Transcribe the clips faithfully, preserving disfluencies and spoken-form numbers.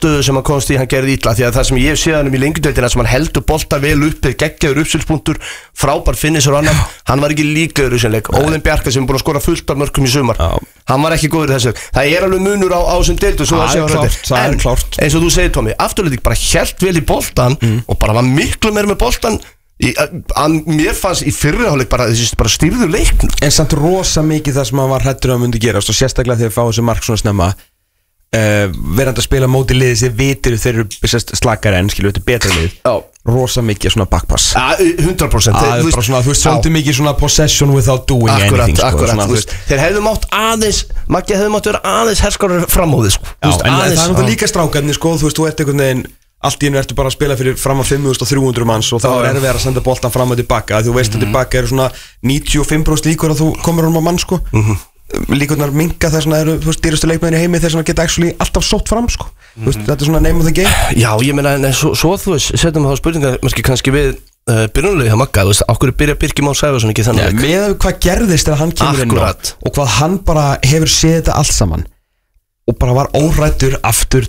stöðu sem hann komst í, hann gerði illa því að það sem ég sé hann um í lengjudeildina sem hann heldur bolta vel uppi, geggjaður uppsilspunktur frábær finnisur og annar, hann var ekki líkaður í þessum leik, Óðinn Bjarka sem er búin að skora fullt af mörkum í sumar, Já. hann var ekki góður í þessu, það er alveg munur á þessum deildu svo það sé á röndir, en eins og þú segir Tommy, afturleiting bara helt vel í boltan mm. og bara var miklu meira með boltan í, að mér fannst í fyrriháleik bara, bara stýrðu leiknum. En samt rosa mikið það sem hann var hræddur að myndi gerast og sérstaklega þegar við fáum þessu mark svona snemma Uh, verandi að spila móti liði sem vitir þeir eru slakar enn, skilur, þetta er betra lið Já. rosa mikið svona backpass ja, hundra prósent Þeir, þú, svona, þú veist, svolítið mikið svona possession without doing akkurat, anything akkurat, sko, svona, þú veist, þeir hefðu mátt aðeins Maggi hefðu mátt vera aðeins herskarar fram á þið sko. Já, veist, en aðeins, það er náttúrulega líka strákarnir sko, þú veist, þú ert einhvern veginn allt í einu ertu bara að spila fyrir fram að fimm þúsund þrjú hundruð manns og þá er erfið að senda boltan fram og tilbaka þú veist að tilbaka eru svona níutíu og fimm prósent líkur að þú komur um á mann sko líkurnar minka þess að eru þú veist, dýrustu leikmenn í heimi þess að geta actually alltaf sótt fram sko mm-hmm. veist, þetta er svona name of the game Já, ég meina, en svo, svo þú veist, setjum við þá spurningar kannski, kannski við uh, byrjunulegi það Magga, þú veist, okkur byrja Birkir Már Sævarsson ekki þannig ja, með hvað gerðist þegar hann kemur inn á og hvað hann bara hefur séð þetta allt saman og bara var órættur aftur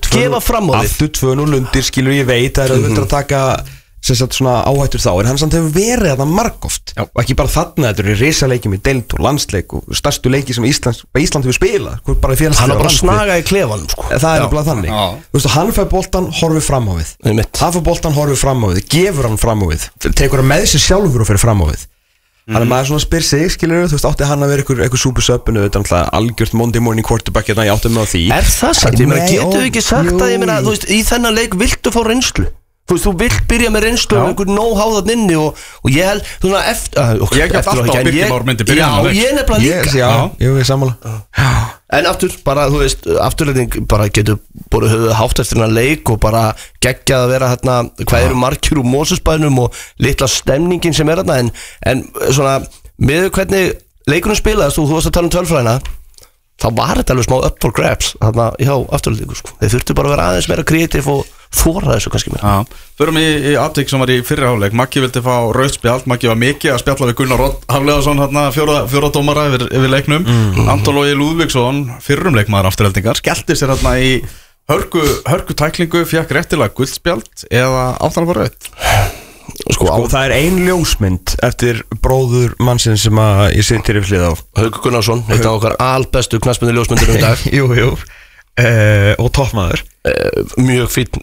tvö núll undir, skilur ég veit það er auðvitað mm-hmm. að taka sem sagt svona áhættur þá en hann samt hefur verið þarna margoft Já. og ekki bara þarna, þetta eru risaleikjum í deild og landsleik og stærstu leiki sem Ísland, Ísland hefur spilað bara hann var bara snaga í klefanum sko. það er bara þannig þú veist, hann fær boltan, horfið fram á við hann fær boltan, horfið fram á við, gefur hann fram á við tekur hann með sér sjálfur og fyrir fram á við mm. hann er maður svona spyr sig, skilur þú veist, átti hann að vera eitthvað, eitthvað súpusöpunu þetta er algjört Monday morning quarterback hérna, ég átti með á því er það satt, ég meina, getur ekki sagt að ég meina, þú veist, í þennan leik viltu fá reynslu Þú veist, þú vilt byrja með reynslu og einhvern nóháðan inni og, og ég held, svona eftir uh, Ég gæti alltaf að Birkir Már myndi byrja Já, ég nefnilega líka yes, Já, ég er sammála En aftur, bara, þú veist, afturleiting bara getur bara höfuð hátt eftir hennar leik og bara geggjað að vera hérna hvað eru margir úr Mosesbænum og litla stemningin sem er hérna en, en svona, með hvernig leikunum spilaðist og þú varst að tala um tölfræðina þá var þetta alveg smá up for grabs þarna, já, afturleitingu, sko þeir þurftu bara að vera aðeins meira kreatív og þóra þessu kannski mér Já, förum í, í atvik sem var í fyrri hálfleik Maggi vildi fá rautt spjald, Maggi var mikið að spjalla við Gunnar Hafleðarsson hérna fjóra, fjóra dómara yfir, yfir leiknum mm. Anton Logi Lúðvíksson, fyrrum leikmaður afturheldingar skellti sér hérna í hörku, hörku tæklingu, fekk réttilega guldspjald eða áttan að fá rautt Sko, sko það er ein ljósmynd eftir bróður mannsinn sem að ég situr í hlið á Haukur Gunnarsson, eitt af okkar albestu knattspyrnu ljósmyndir um dag Jú, jú, uh, og toppmaður uh, Mjög fínn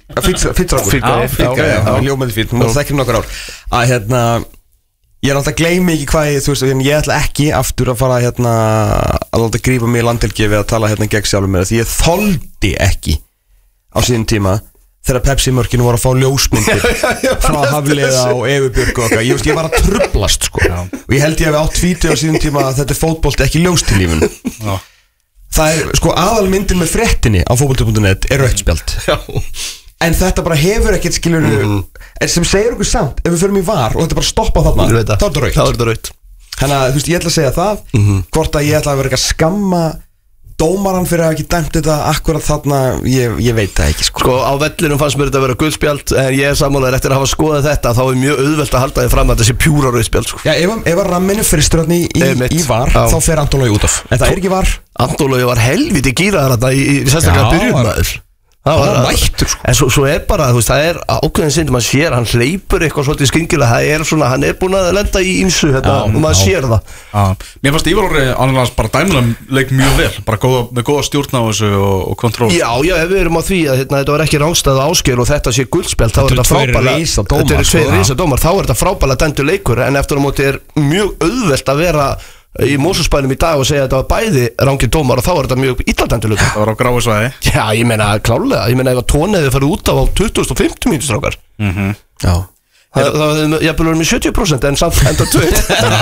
Fítrákur Ljómyndi fín, þú mátt þekkja nokkur ár að hérna ég er alltaf að gleymi ekki hvað ég, þú veist, ég ætla ekki aftur að fara hérna að láta grípa mig í landhelgi við að tala hérna gegn sjálfum mér því ég þoldi ekki á síðan tíma þegar Pepsi-mörkinu voru að fá ljósmyndir frá Hafliða og Evu Björg og okkar ég, ég var að trublast sko Já. og ég held ég að við átt tvítið á síðan tíma að þetta er fótbolt ekki ljóst í lífun það er sko aðalmyndin með fréttinni á fótbolti punktur net er rautt spjald en þetta bara hefur ekkert skilur mm-hmm. en sem segir okkur samt ef við förum í var og þetta bara stoppa þarna þá er þetta rautt þannig að þú veist ég ætla að segja það mm-hmm. hvort að ég ætla að vera ekki að skamma dómaran fyrir að ekki dæmt þetta akkurat þarna, ég, ég veit það ekki sko. Sko á vellinum fannst mér þetta að vera guldspjald en ég er sammálaður eftir að hafa skoðað þetta þá er mjög auðvelt að halda þið fram að þetta sé pjúra rauðspjald sko. Já, ef, ef að ramminu fyrstur í, í, í var, Já. þá fer Anton Logi út af en það er ekki var Anton Logi var helviti gíraðar þetta í, í sérstaklega byrjunmaður Það var mættur sko. En svo, svo er bara, þú veist, það er ákveðin sinn maður sér, hann hleypur eitthvað svolítið skringilega það er svona, hann er búin að lenda í ýmsu hérna, og maður sér það Já, mér fannst Ívar Orri annars bara dæmulega leik mjög vel, bara góða, með góða stjórn á þessu og, og kontról Já, já, ef við erum á því að hérna, þetta var ekki rangstæð Ásgeir og þetta sé guldspjald, þá er þetta frábælega Þetta eru tveir risadómar, þá er þetta frábælega dæmdur leikur en eftir á móti er mjög auðvelt að vera í Mosesbænum í dag og segja að þetta var bæði rangir dómar og þá er þetta mjög illadæmdur leikur Það var á gráu svæði Já, ég meina klálega, ég meina ef að tóniði farið út af á tuttugu og fimm mínútur strákar Mhm Já Það var ég búin með sjötíu prósent en samt enda tveir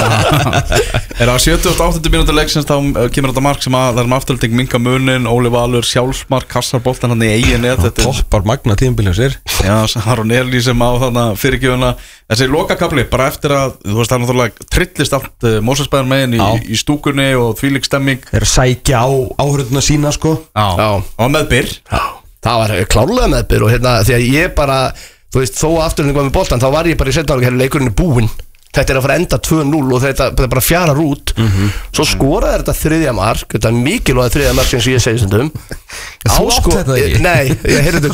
Er það sjötíu og átta mínútur leiksins þá kemur þetta mark sem að það er með afturhalding minka munin, Óli Valur, sjálfsmark kassar boltan hann í eigin net Toppar magna tímabilið sér Já, Aron Elí sem á þarna fyrirgjöfuna þessi lokakafli, bara eftir að þú veist það er náttúrulega trillist allt uh, Mosesbæðar megin í, í stúkunni og þvílík stemming Þeir sækja á áhörðuna sína sko Já, Já. og meðbyr Já, það var klárlega meðbyr og hérna því að ég bara þú veist, þó afturhalding var með boltan þá var ég bara í setna álega, leikurinn er búinn þetta er að fara að enda tvö núll og þetta, þetta bara fjarar út mm-hmm. svo skoraði þetta þriðja mark þetta mikilvæg þriðja mark sem ég segi stundum Þú átt þetta ekki? Nei, ég heyrði þetta